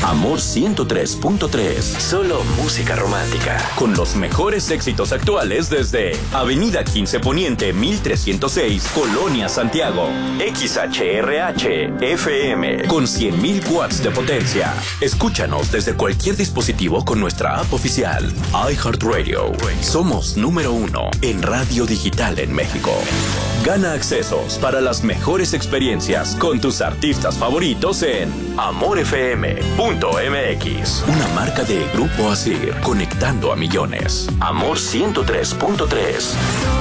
Amor 103.3. Solo música romántica. Con los mejores éxitos actuales desde Avenida 15 Poniente 1306, Colonia Santiago. XHRH FM con 100.000 watts de potencia. Escúchanos desde cualquier dispositivo con nuestra app oficial. iHeartRadio. Somos número 1 en radio digital en México. Gana accesos para las mejores experiencias con tus artistas favoritos en amorfm.mx. Una marca de Grupo Asir, conectando a millones. Amor 103.3.